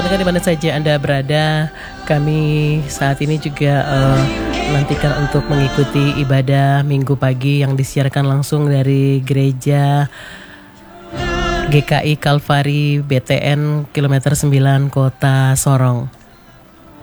pendengar di mana saja Anda berada, kami saat ini juga nantikan untuk mengikuti ibadah Minggu pagi yang disiarkan langsung dari gereja GKI Kalvari BTN Kilometer 9 Kota Sorong.